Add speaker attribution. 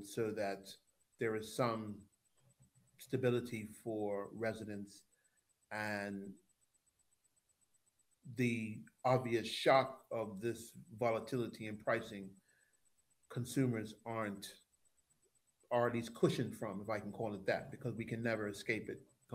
Speaker 1: so that there is some stability for residents, and the obvious shock of this volatility in pricing, consumers aren't, or at least cushioned from, if I can call it that, because we can never escape it.